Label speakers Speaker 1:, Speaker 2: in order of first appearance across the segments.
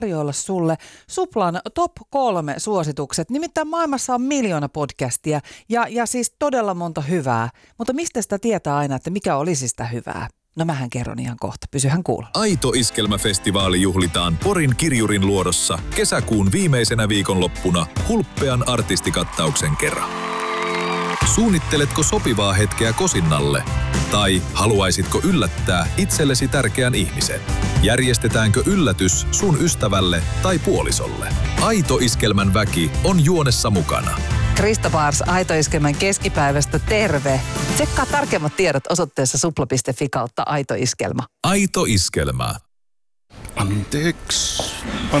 Speaker 1: tarjoilla sulle Suplan top 3 suositukset. Nimittäin maailmassa on miljoona podcastia ja siis todella monta hyvää. Mutta mistä sitä tietää aina, että mikä olisi sitä hyvää? No mähän kerron ihan kohta. Pysyhän kuulolla.
Speaker 2: Aito Iskelmäfestivaali juhlitaan Porin Kirjurin luodossa kesäkuun viimeisenä viikonloppuna hulppean artistikattauksen kerran. Suunnitteletko sopivaa hetkeä kosinnalle? Tai haluaisitko yllättää itsellesi tärkeän ihmisen? Järjestetäänkö yllätys sun ystävälle tai puolisolle? Aito Iskelmän väki on juonessa mukana.
Speaker 1: Krista Paars Aito Iskelmän keskipäivästä, terve! Tsekkaa tarkemmat tiedot osoitteessa supla.fi/Aito Iskelma.
Speaker 2: Aito Iskelmä.
Speaker 3: Anteeksi.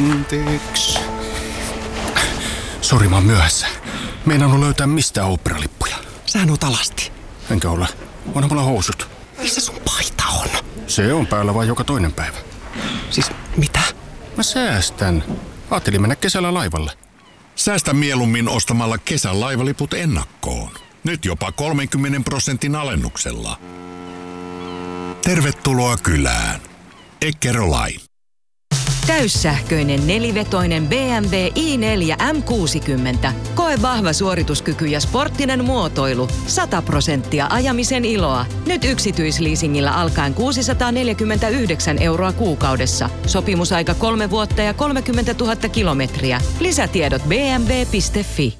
Speaker 3: Sori, mä oon myöhässä. Meinannut löytää mistään oopperalippuja.
Speaker 4: Sähän oot alasti.
Speaker 3: Enkä ole. Onhan mulla housut.
Speaker 4: Missä sun paita on?
Speaker 3: Se on päällä vain joka toinen päivä.
Speaker 4: Siis mitä?
Speaker 3: Mä säästän. Ajattelin mennä kesällä laivalle.
Speaker 5: Säästä mieluummin ostamalla kesän laivaliput ennakkoon. Nyt jopa 30% alennuksella. Tervetuloa kylään. Eckerö-Line.
Speaker 6: Täyssähköinen nelivetoinen BMW i4 M60. Koe vahva suorituskyky ja sporttinen muotoilu. 100% ajamisen iloa. Nyt yksityisleasingillä alkaen 649 € kuukaudessa. Sopimusaika 3 vuotta ja 30 000 kilometriä. Lisätiedot bmw.fi.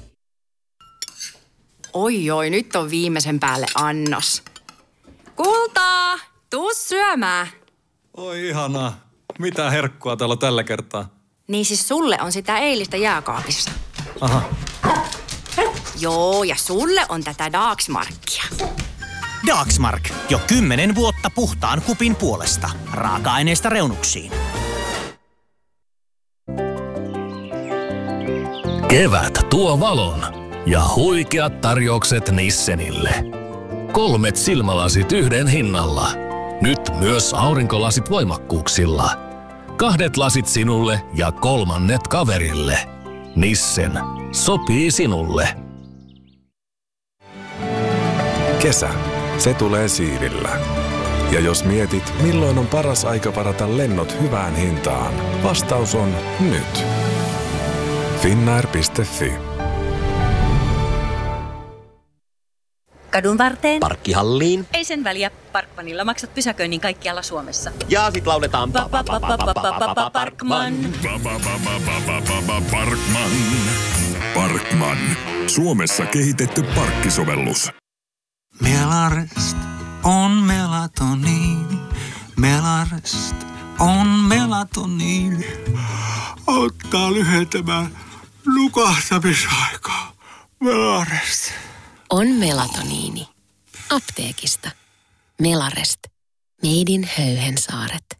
Speaker 7: Oi, nyt on viimeisen päälle annos. Kultaa, tuu syömään.
Speaker 8: Oi ihanaa. Mitä herkkua täällä tällä kertaa?
Speaker 7: Niin siis sulle on sitä eilistä jääkaapissa.
Speaker 8: Aha.
Speaker 7: Joo, ja sulle on tätä Dagsmarkia.
Speaker 4: Dagsmark. Jo 10 vuotta puhtaan kupin puolesta. Raaka-aineista reunuksiin.
Speaker 9: Kevät tuo valon ja huikeat tarjoukset Nissenille. 3 silmälasit yhden hinnalla. Nyt myös aurinkolasit voimakkuuksilla. 2 lasit sinulle ja 3 kaverille. Nissen. Sopii sinulle.
Speaker 10: Kesä. Se tulee siivillä. Ja jos mietit, milloin on paras aika varata lennot hyvään hintaan, vastaus on nyt. Finnair.fi.
Speaker 11: Kadun varteen.
Speaker 4: Parkkihalliin.
Speaker 11: Ei sen väliä. Parkmanilla maksat pysäköinnin kaikkialla Suomessa.
Speaker 4: Ja sit lauletaan
Speaker 11: Parkman.
Speaker 2: Parkman. Parkman. Suomessa kehitetty parkkisovellus.
Speaker 12: Melarest on melatoniini. Melarest on melatoniini. Auttaa lyhentämään nukahtamisaikaa. Melarest.
Speaker 13: On melatoniini. Apteekista. Melarest. Made in Höyhensaaret.